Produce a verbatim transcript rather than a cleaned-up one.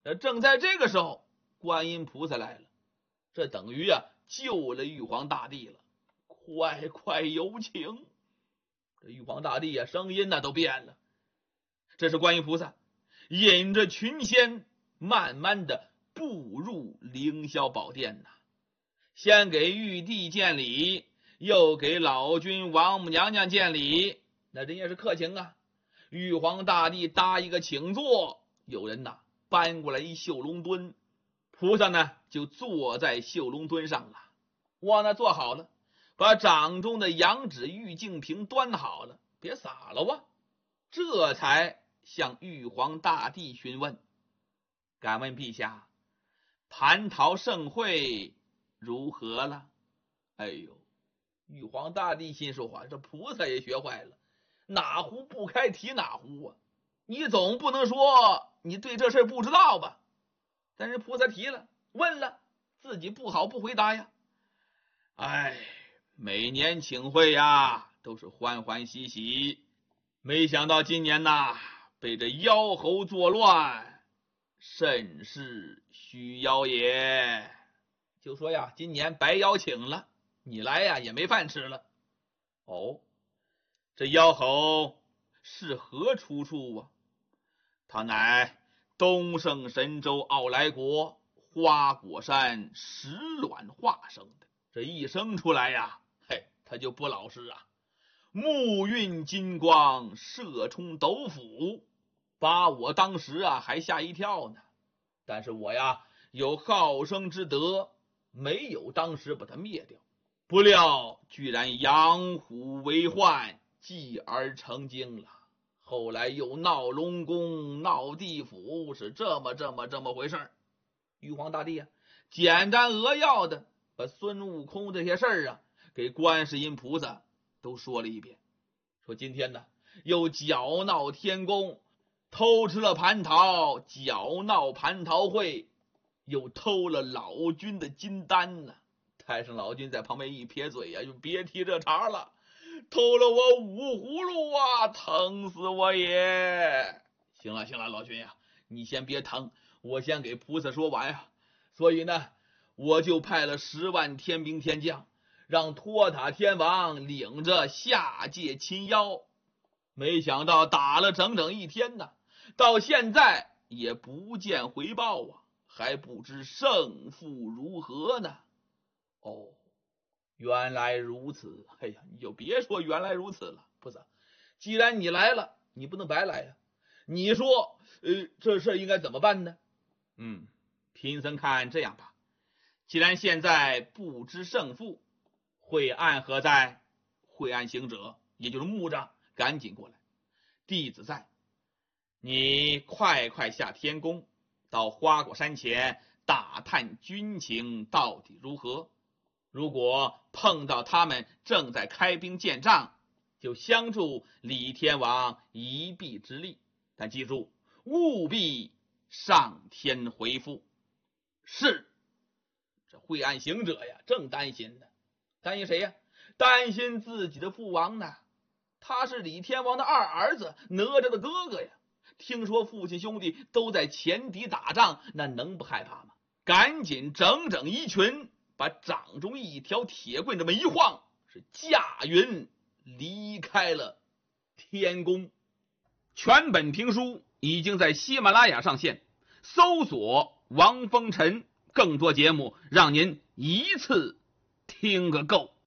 这正在这个时候，观音菩萨来了，这等于啊救了玉皇大帝了。快快有请！这玉皇大帝啊，声音呢都变了。这是观音菩萨引着群仙慢慢的步入凌霄宝殿呐，先给玉帝见礼，又给老君王母娘娘见礼，那人家是客情啊。玉皇大帝搭一个请坐，有人呐搬过来一绣龙墩，菩萨呢就坐在绣龙墩上了。哇，那坐好了，把掌中的羊脂玉净瓶端好了，别洒了哇。这才向玉皇大帝询问：敢问陛下，蟠桃盛会如何了？哎呦，玉皇大帝心说话，这菩萨也学坏了，哪壶不开提哪壶啊！你总不能说你对这事不知道吧？但是菩萨提了，问了，自己不好不回答呀。哎，每年请会呀，都是欢欢喜喜，没想到今年呐，被这妖猴作乱，甚是虚妖也。就说呀，今年白妖请了，你来呀也没饭吃了。哦，这妖猴是何出处啊？他乃东胜神州傲来国花果山石卵化生的。这一生出来呀，嘿，他就不老实啊，目运金光，射冲斗府，把我当时啊还吓一跳呢。但是我呀有好生之德，没有当时把他灭掉，不料居然养虎为患，继而成精了。后来又闹龙宫，闹地府，是这么这么这么回事儿。玉皇大帝啊，简单扼要的把孙悟空这些事儿啊给观世音菩萨都说了一遍。说今天呢又搅闹天宫，偷吃了蟠桃，搅闹蟠桃会，又偷了老君的金丹呢。太上老君在旁边一撇嘴呀、啊，就别提这茬了，偷了我五葫芦啊，疼死我也！行了行了，老君呀、啊，你先别疼，我先给菩萨说完呀、啊。所以呢，我就派了十万天兵天将，让托塔天王领着下界擒妖。没想到打了整整一天呢，到现在也不见回报啊，还不知胜负如何呢。哦，原来如此。哎呀，你就别说原来如此了，菩萨，既然你来了，你不能白来呀、啊。你说，呃，这事应该怎么办呢？嗯，贫僧看这样吧，既然现在不知胜负，会案何在？会案行者，也就是木吒，赶紧过来。弟子在，你快快下天宫，到花果山前打探军情到底如何。如果碰到他们正在开兵建仗，就相助李天王一臂之力，但记住，务必上天回复。是。这会案行者呀，正担心呢。担心谁呀？担心自己的父王呢。他是李天王的二儿子，哪吒的哥哥呀。听说父亲兄弟都在前敌打仗，那能不害怕吗？赶紧整整一群，把掌中一条铁棍这么一晃，是驾云离开了天宫。全本评书已经在喜马拉雅上线，搜索王风尘，更多节目让您一次听个够。